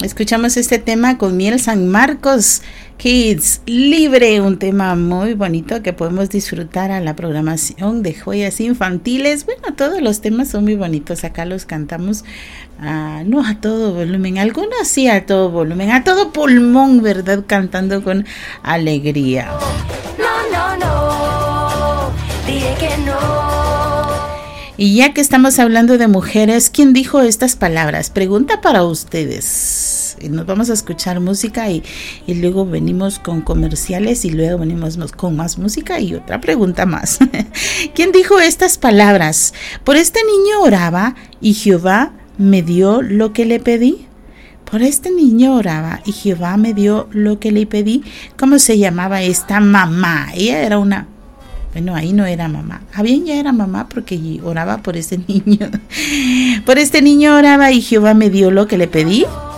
Escuchamos este tema con Miel San Marcos Kids Libre, un tema muy bonito que podemos disfrutar a la programación de joyas infantiles. Bueno, todos los temas son muy bonitos, acá los cantamos no a todo volumen, algunos sí a todo volumen, a todo pulmón, ¿verdad? Cantando con alegría. No, dije que no. Y ya que estamos hablando de mujeres, ¿quién dijo estas palabras? Pregunta para ustedes. Nos vamos a escuchar música y luego venimos con comerciales y luego venimos con más música y otra pregunta más. ¿Quién dijo estas palabras? Por este niño oraba y Jehová me dio lo que le pedí. Por este niño oraba y Jehová me dio lo que le pedí. ¿Cómo se llamaba esta mamá? Ella era una... Bueno, ahí no era mamá. Bien, ya era mamá porque oraba por ese niño. Por este niño oraba y Jehová me dio lo que le pedí.